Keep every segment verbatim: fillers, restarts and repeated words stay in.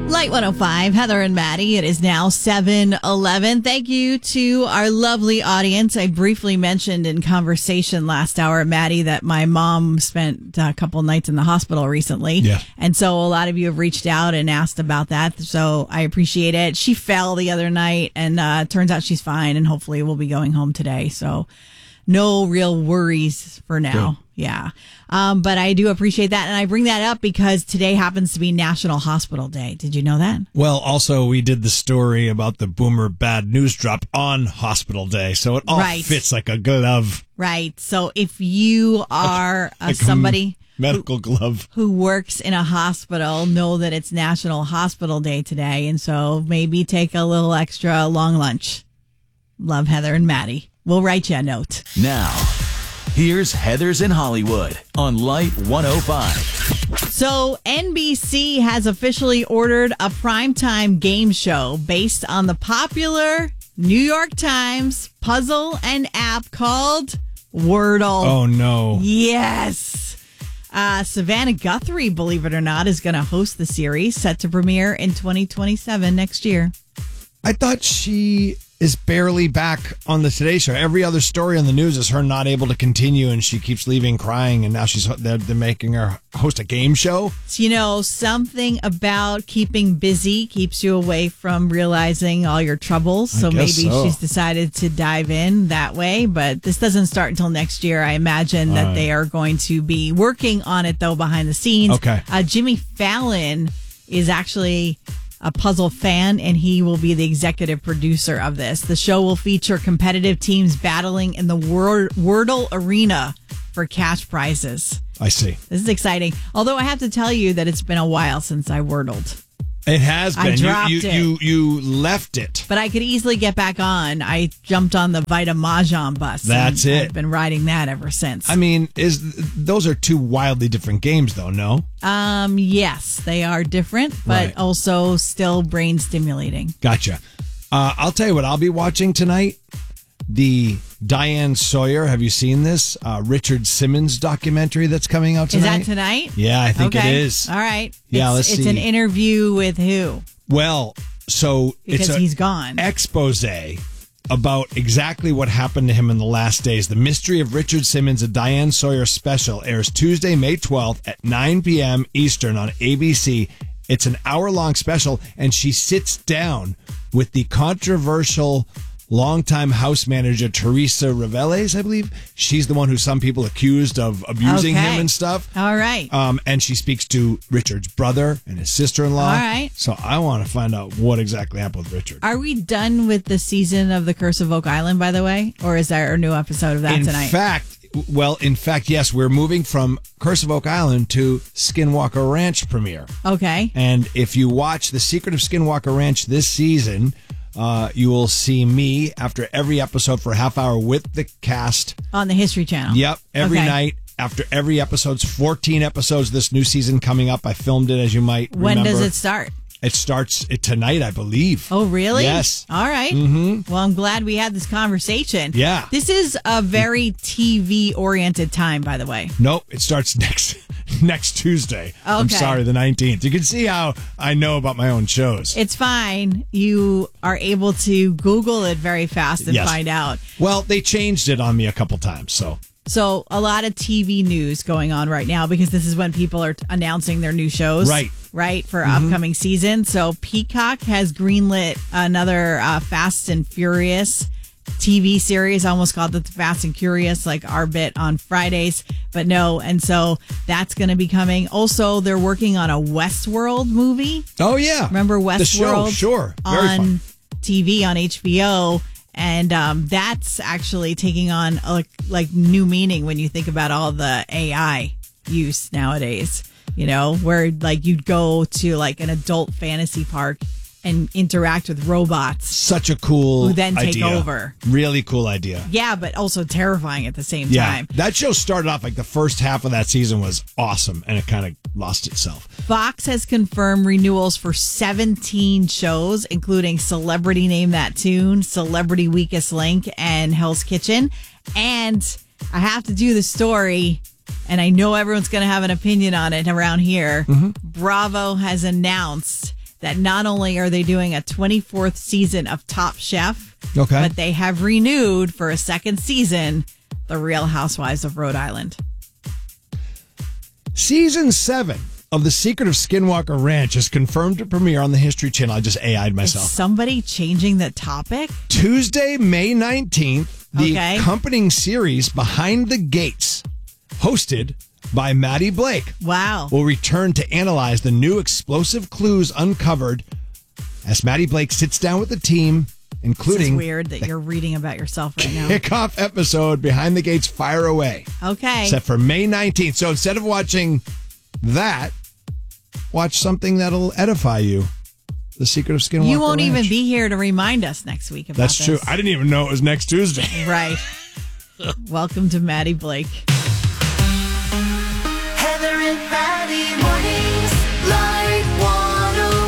Light one oh five, Heather and Maddie. It is now seven eleven. Thank you to our lovely audience. I briefly mentioned in conversation last hour, Maddie, that my mom spent a couple nights in the hospital recently. Yeah. And so a lot of you have reached out and asked about that. So I appreciate it. She fell the other night and uh turns out she's fine and hopefully we'll be going home today. So no real worries for now. Good. Yeah. Um, but I do appreciate that. And I bring that up because today happens to be National Hospital Day. Did you know that? Well, also, we did the story about the Boomer Bad News Drop on Hospital Day. So it all Right. fits like a glove. Right. So if you are uh, Like a somebody medical glove who works in a hospital, know that it's National Hospital Day today. And so maybe take a little extra long lunch. Love, Heather and Maddie. We'll write you a note. Now, here's Heather's in Hollywood on Light one oh five. So N B C has officially ordered a primetime game show based on the popular New York Times puzzle and app called Wordle. Oh, no. Yes. Uh, Savannah Guthrie, believe it or not, is going to host the series, set to premiere in twenty twenty-seven next year. I thought she is barely back on the Today Show. Every other story on the news is her not able to continue, and she keeps leaving crying, and now she's they're, they're making her host a game show. So, you know, something about keeping busy keeps you away from realizing all your troubles. So maybe guess so. she's decided to dive in that way. But this doesn't start until next year. I imagine that right. they are going to be working on it, though, behind the scenes. Okay. Uh, Jimmy Fallon is actually a puzzle fan, and he will be the executive producer of this. The show will feature competitive teams battling in the Word- Wordle arena for cash prizes. I see. This is exciting. Although I have to tell you that it's been a while since I Wordled. It has I been. dropped you, you, it. you you left it. But I could easily get back on. I jumped on the Vita Mahjong bus. That's and it. I've been riding that ever since. I mean, is those are two wildly different games, though, no? um, yes, they are different, but Right. also still brain stimulating. Gotcha. Uh, I'll tell you what I'll be watching tonight. The Diane Sawyer, have you seen this? Uh, Richard Simmons documentary that's coming out Is tonight. that tonight? Yeah, I think okay. it is. All right. Yeah, it's, let's It's see. an interview with who? Well, so Because it's a he's gone. expose about exactly what happened to him in the last days. The Mystery of Richard Simmons, a Diane Sawyer special, airs Tuesday, May twelfth at nine p.m. Eastern on A B C. It's an hour-long special, and she sits down with the controversial longtime house manager Teresa Reveles, I believe. She's the one who some people accused of abusing Okay. him and stuff. All right. Um, and she speaks to Richard's brother and his sister-in-law. All right. So I want to find out what exactly happened with Richard. Are we done with the season of The Curse of Oak Island, by the way? Or is there a new episode of that in tonight? fact, well, in fact, yes, we're moving from Curse of Oak Island to Skinwalker Ranch premiere. Okay. And if you watch The Secret of Skinwalker Ranch this season, uh, you will see me after every episode for a half hour with the cast. On the History Channel. Yep, every Okay. night. After every episode's fourteen episodes this new season coming up. I filmed it, as you might When remember. does it start? It starts tonight, I believe. Oh, really? Yes. All right. Mm-hmm. Well, I'm glad we had this conversation. Yeah. This is a very T V-oriented time, by the way. Nope, it starts next next Tuesday. I'm Okay. sorry, the nineteenth. You can see how I know about my own shows. It's fine. You are able to Google it very fast and Yes. find out. Well, they changed it on me a couple times, so. So a lot of T V news going on right now because this is when people are t- announcing their new shows. Right. Right, for upcoming season. So Peacock has greenlit another uh, Fast and Furious T V series. I almost called it the Fast and Curious, like our bit on Fridays, but no. And so that's going to be coming. Also, they're working on a Westworld movie. Oh, yeah. Remember The show, Westworld? sure. Very on fun. T V on H B O. And um, that's actually taking on a, like new meaning when you think about all the A I use nowadays. You know, where like you'd go to like an adult fantasy park and interact with robots. Such a cool Who then take idea. over. Really cool idea. Yeah, but also terrifying at the same Yeah. time. That show started off like the first half of that season was awesome, and it kind of lost itself. Fox has confirmed renewals for seventeen shows, including Celebrity Name That Tune, Celebrity Weakest Link, and Hell's Kitchen. And I have to do the story, and I know everyone's going to have an opinion on it around here. Mm-hmm. Bravo has announced that not only are they doing a twenty-fourth season of Top Chef, Okay. but they have renewed for a second season The Real Housewives of Rhode Island. Season seven of The Secret of Skinwalker Ranch is confirmed to premiere on the History Channel. I just A I'd myself. Is somebody changing the topic? Tuesday, May nineteenth, the Okay. accompanying series Behind the Gates, hosted by Maddie Blake, Wow. will return to analyze the new explosive clues uncovered as Maddie Blake sits down with the team, including It's weird that you're reading about yourself right now. kickoff episode Behind the Gates Fire Away. Okay. Set for May nineteenth. So instead of watching that, watch something that'll edify you. The Secret of Skinwalker You won't Ranch. even be here to remind us next week about That's this. true. I didn't even know it was next Tuesday. Right. Welcome to Maddie Blake. Heather and Maddie mornings, Light one oh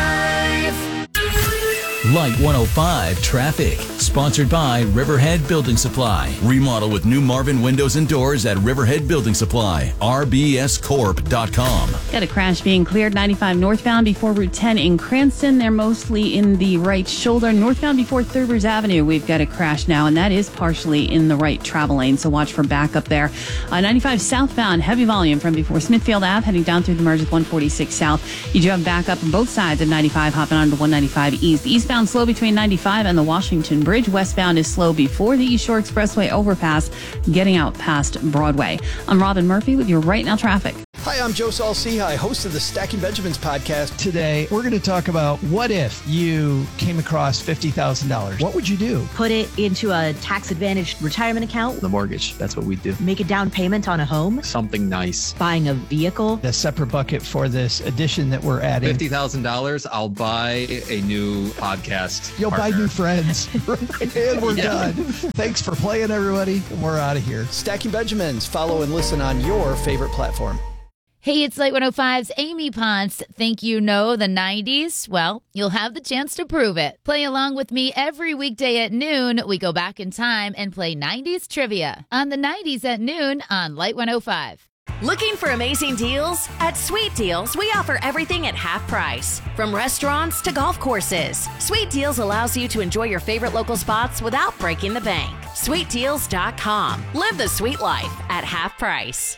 five. Light one oh five traffic. Sponsored by Riverhead Building Supply. Remodel with new Marvin windows and doors at Riverhead Building Supply. R B S corp dot com. Got a crash being cleared ninety-five northbound before Route ten in Cranston. They're mostly in the right shoulder. Northbound before Third Ridge Avenue, we've got a crash now, and that is partially in the right travel lane, so watch for backup there. Uh, ninety-five southbound, heavy volume from before Smithfield Ave, heading down through the merge with one forty-six south. You do have backup on both sides of ninety-five, hopping onto one ninety-five east. Eastbound slow between ninety-five and the Washington Bridge. Westbound is slow before the East Shore Expressway overpass, getting out past Broadway. I'm Robin Murphy with your Right Now traffic. Hi, I'm Joe Saul-Sehy, host of the Stacking Benjamins podcast. Today, we're going to talk about what if you came across fifty thousand dollars? What would you do? Put it into a tax-advantaged retirement account. The mortgage, that's what we do. Make a down payment on a home. Something nice. Buying a vehicle. A separate bucket for this addition that we're adding. fifty thousand dollars, I'll buy a new podcast You'll partner. buy new friends. And we're Yeah. done. Thanks for playing, everybody. We're out of here. Stacking Benjamins. Follow and listen on your favorite platform. Hey, it's Light one oh five's Amy Ponce. Think you know the nineties? Well, you'll have the chance to prove it. Play along with me every weekday at noon. We go back in time and play nineties trivia on the nineties at noon on Light one oh five. Looking for amazing deals? At Sweet Deals, we offer everything at half price. From restaurants to golf courses, Sweet Deals allows you to enjoy your favorite local spots without breaking the bank. sweet deals dot com. Live the sweet life at half price.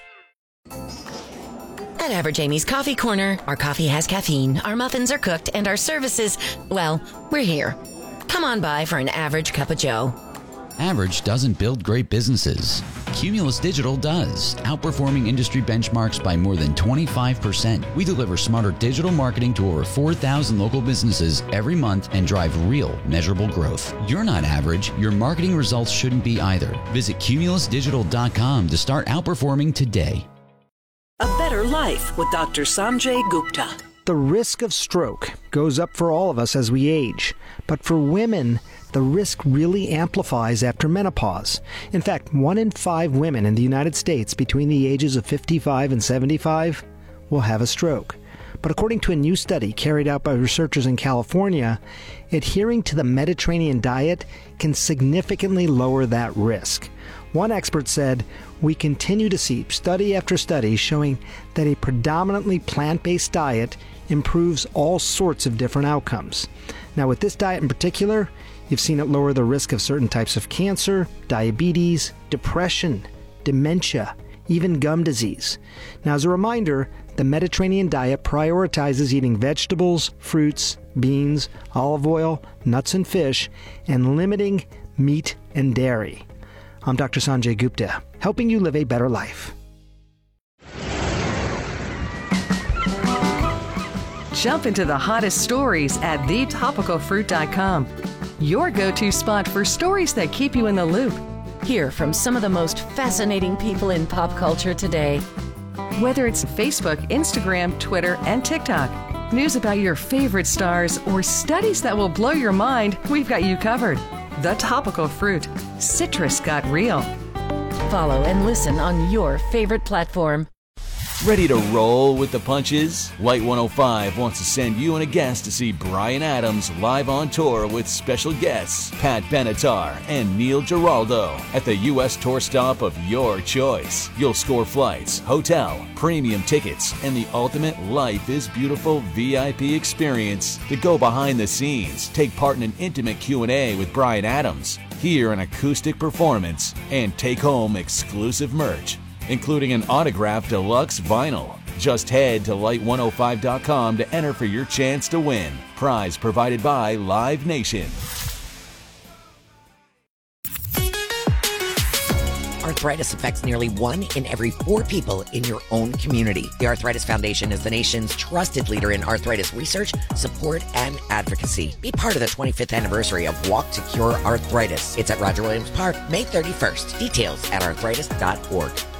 At Average Amy's Coffee Corner, our coffee has caffeine, our muffins are cooked, and our services, well, we're here. Come on by for an average cup of joe. Average doesn't build great businesses. Cumulus Digital does, outperforming industry benchmarks by more than twenty-five percent. We deliver smarter digital marketing to over four thousand local businesses every month and drive real, measurable growth. You're not average. Your marketing results shouldn't be either. Visit cumulus digital dot com to start outperforming today. A better life with Doctor Sanjay Gupta. The risk of stroke goes up for all of us as we age, but for women, the risk really amplifies after menopause. In fact, one in five women in the United States between the ages of fifty-five and seventy-five will have a stroke. But according to a new study carried out by researchers in California, adhering to the Mediterranean diet can significantly lower that risk. One expert said, "We continue to see study after study showing that a predominantly plant-based diet improves all sorts of different outcomes." Now, with this diet in particular, you've seen it lower the risk of certain types of cancer, diabetes, depression, dementia, even gum disease. Now, as a reminder, the Mediterranean diet prioritizes eating vegetables, fruits, beans, olive oil, nuts and fish, and limiting meat and dairy. I'm Doctor Sanjay Gupta, helping you live a better life. Jump into the hottest stories at the topical fruit dot com. Your go-to spot for stories that keep you in the loop. Hear from some of the most fascinating people in pop culture today. Whether it's Facebook, Instagram, Twitter, and TikTok, news about your favorite stars, or studies that will blow your mind, we've got you covered. The Topical Fruit. Citrus got real. Follow and listen on your favorite platform. Ready to roll with the punches? Light one oh five wants to send you and a guest to see Bryan Adams live on tour with special guests Pat Benatar and Neil Giraldo at the U S tour stop of your choice. You'll score flights, hotel, premium tickets, and the ultimate Life is Beautiful V I P experience to go behind the scenes, take part in an intimate Q and A with Bryan Adams, hear an acoustic performance, and take home exclusive merch, including an autographed deluxe vinyl. Just head to light one oh five dot com to enter for your chance to win. Prize provided by Live Nation. Arthritis affects nearly one in every four people in your own community. The Arthritis Foundation is the nation's trusted leader in arthritis research, support, and advocacy. Be part of the twenty-fifth anniversary of Walk to Cure Arthritis. It's at Roger Williams Park, May thirty-first. Details at arthritis dot org.